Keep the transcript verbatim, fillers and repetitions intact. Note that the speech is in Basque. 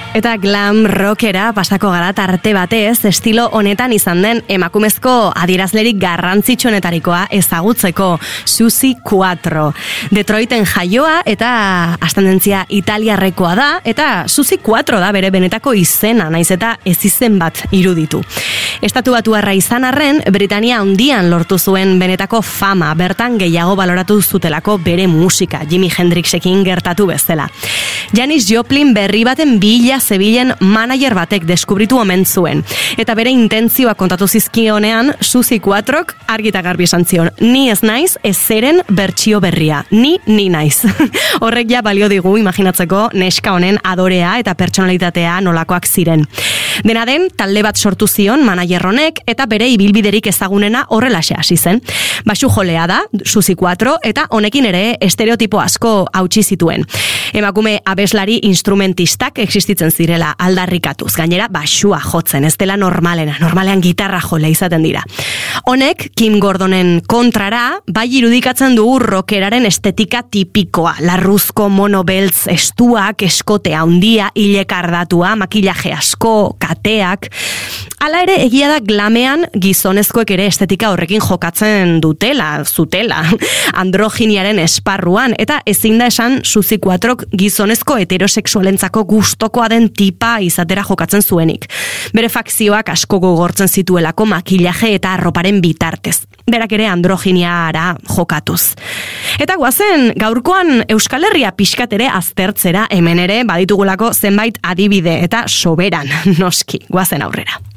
Eta glam rockera pasako gara tarte batez, estilo honetan izan den emakumezko adierazlerik garrantzitsuenetarikoa ezagutzeko, Susi Quatro. Detroiten jaioa eta ascendentzia italiarrekoa da, eta Susi Quatro da bere benetako izena, naiz eta ez izen bat iruditu. Estatu batuarra izan arren, Britania handian lortu zuen benetako fama, bertan gehiago baloratu zutelako bere musika, Jimi Hendrixekin gertatu bezala. Janis Joplin berri baten bila zebilen manager batek deskubritu omen zuen. Eta bere intentzioa kontatu zizkionean, Susi Quatrok argita garbi esan zion, ni ez naiz, ez zeren bertsio berria. Ni, ni naiz. Horrek ja balio digu imaginatzeko neska honen adorea eta pertsonalitatea nolakoak ziren. Dena den, talde bat sortu zion manager honek eta bere ibilbiderik ezagunena horrelaxe hasi zen. Basu jolea da, Susi Quatro, eta honekin ere estereotipo asko hautsi zituen. Emakume abeslari instrumentistak existitzen zirela aldarrikatuz. Gainera, basua jotzen, ez dela normalena, normalean gitarra jole izaten dira. Honek, Kim Gordonen kontrara, bai irudikatzen dugu rockeraren estetika tipikoa. Larruzko mono beltz estuak, eskote handia, hilekardatua, makillaje asko, kateak. Hala ere, egia da glamean gizonezkoek ere estetika horrekin jokatzen dutela, zutela, androginiaren esparruan, eta ezin da esan Susi Quatrok gizonezko heterosexualentzako gustokoa den tipa izatera jokatzen zuenik. Bere fakzioak asko gogortzen zituelako makillaje eta arroparen bitartez. Berak ere androginiara jokatuz. Eta guazen, gaurkoan Euskal Herria pixkat ere aztertzera, hemen ere baditugulako zenbait adibide eta soberan, noski, guazen aurrera.